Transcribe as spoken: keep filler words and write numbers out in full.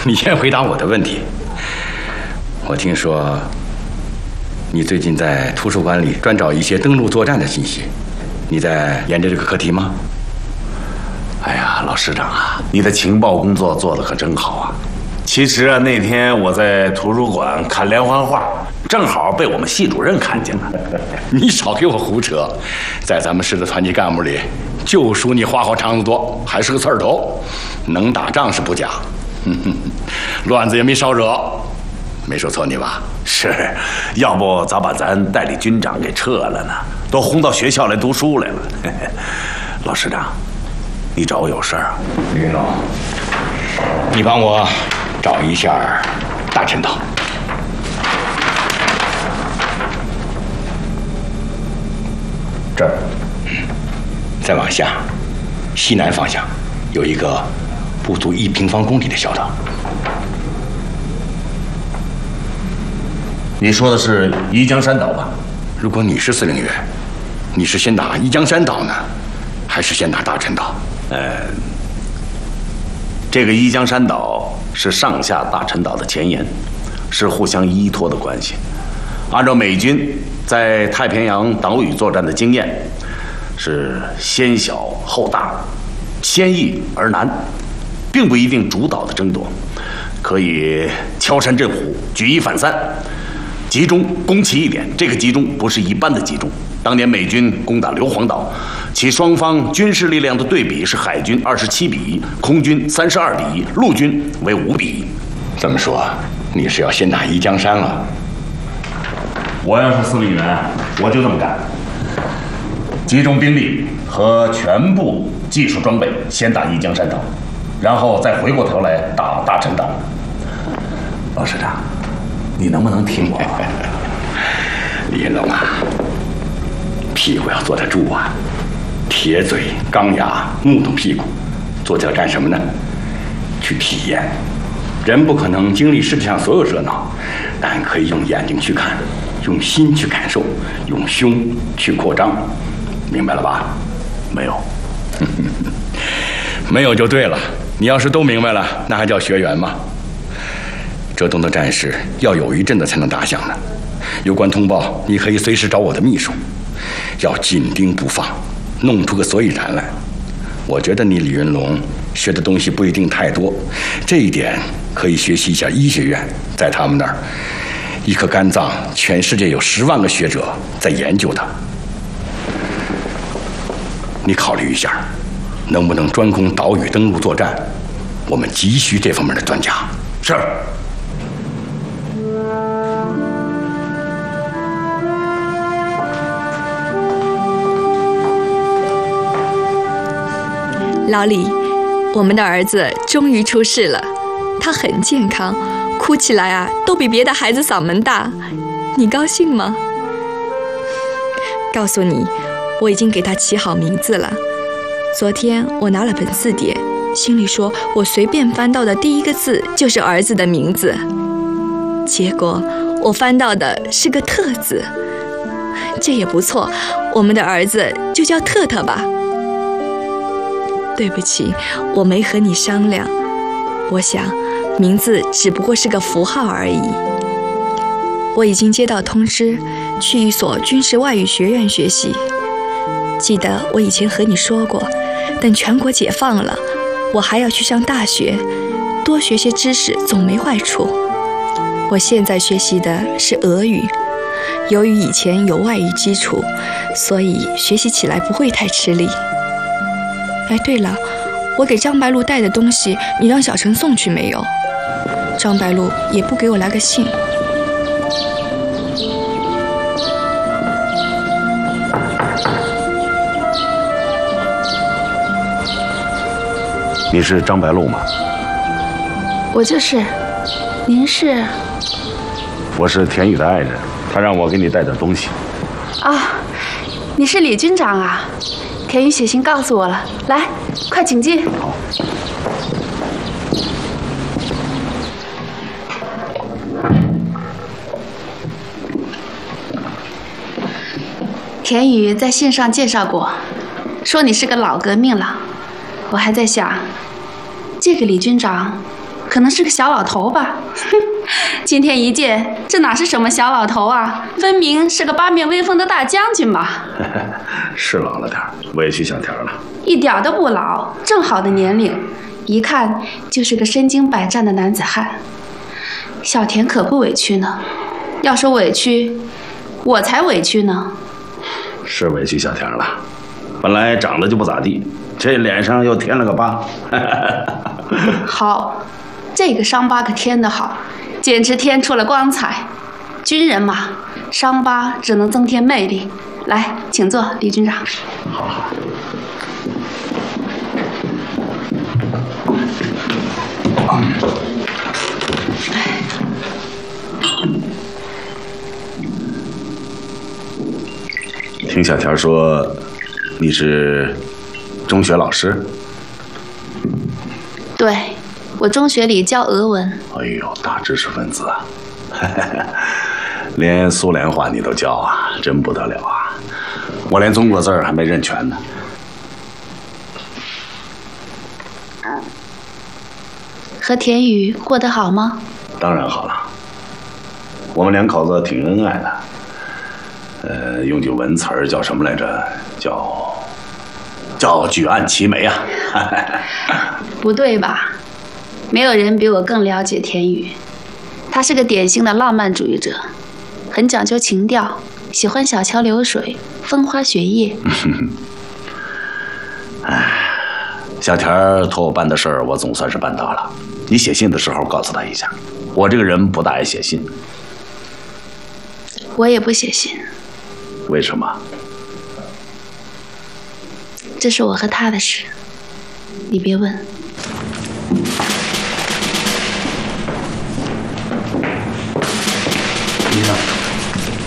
你先回答我的问题。我听说你最近在图书馆里专找一些登陆作战的信息，你在研究这个课题吗？ 哎呀，老师长啊，你的情报工作做得可真好啊！其实啊，那天我在图书馆看连环画，正好被我们系主任看见了。 你少给我胡扯，在咱们市的团级干部里，就属你话好肠子多，还是个刺儿头，能打仗是不假，乱子也没少惹，没说错你吧？ 是，要不早把咱代理军长给撤了呢，都轰到学校来读书来了。老师长，你找我有事儿啊？ 李云龙，你帮我找一下大陈岛。这儿，再往下，西南方向有一个不足一平方公里的小岛。 你说的是宜江山岛吧？ 如果你是司令员，你是先打宜江山岛呢，还是先打大陈岛？ 呃，这个宜江山岛是上下大陈岛的前沿，是互相依托的关系。按照美军在太平洋岛屿作战的经验，是先小后大，先易而难，并不一定主导的争夺，可以敲山震虎，举一反三。集中攻其一点，这个集中不是一般的集中。当年美军攻打硫磺岛，其双方军事力量的对比是海军二十七比一，空军三十二比一，陆军为五比一。 这么说，你是要先打宜江山了？ 我要是司令员，我就这么干，集中兵力和全部技术装备，先打宜江山岛，然后再回过头来打大陈岛。老师长，你能不能听我？ 李云龙啊，屁股要坐得住啊，铁嘴钢牙木头屁股，坐起来干什么呢？去体验。人不可能经历世界上所有热闹，但可以用眼睛去看，用心去感受，用胸去扩张，明白了吧？ 没有， 没有就对了。你要是都明白了，那还叫学员吗？浙东的战事要有一阵子才能打响呢。有关通报，你可以随时找我的秘书，要紧盯不放，弄出个所以然来。我觉得你李云龙学的东西不一定太多，这一点可以学习一下医学院，在他们那儿，一颗肝脏，全世界有十万个学者在研究它。你考虑一下，能不能专攻岛屿登陆作战？我们急需这方面的专家。 是。 老李，我们的儿子终于出世了，他很健康，哭起来啊都比别的孩子嗓门大，你高兴吗？告诉你，我已经给他起好名字了。昨天我拿了本字典，心里说我随便翻到的第一个字就是儿子的名字，结果我翻到的是个特字，这也不错，我们的儿子就叫特特吧。对不起，我没和你商量。我想，名字只不过是个符号而已。我已经接到通知，去一所军事外语学院学习。记得我以前和你说过，等全国解放了，我还要去上大学，多学些知识总没坏处。我现在学习的是俄语，由于以前有外语基础，所以学习起来不会太吃力。哎，对了，我给张白露带的东西，你让小陈送去没有？张白露也不给我来个信。 你是张白露吗？ 我就是。您是？ 我是田宇的爱人，他让我给你带点东西。 啊，你是李军长啊？田宇写信告诉我了，来，快请进。 好。 田宇在信上介绍过，说你是个老革命了。我还在想，这个李军长可可能是个小老头吧。今天一见，这哪是什么小老头啊，分明是个八面威风的大将军嘛。 是老了点儿，委屈小田了。 一点都不老，正好的年龄，一看就是个身经百战的男子汉。小田可不委屈呢，要说委屈，我才委屈呢。 是委屈小田了，本来长得就不咋地，这脸上又添了个疤。 好，这个伤疤可添得好，简直添出了光彩。军人嘛，伤疤只能增添魅力。来，请坐，李军长。 好好。听小田说，你是中学老师？ 对，我中学里教俄文。 哎呦，大知识分子啊！连苏联话你都教啊，真不得了啊！我连中国字儿还没认全呢。 和田雨过得好吗？ 当然好了，我们两口子挺恩爱的。呃，用句文词儿叫什么来着？叫叫举案齐眉啊！ 不对吧？没有人比我更了解田雨，他是个典型的浪漫主义者，很讲究情调，喜欢小桥流水、风花雪月。 哎，小田托我办的事儿，我总算是办到了。你写信的时候告诉他一下，我这个人不大爱写信。 我也不写信。 为什么？ 这是我和他的事，你别问。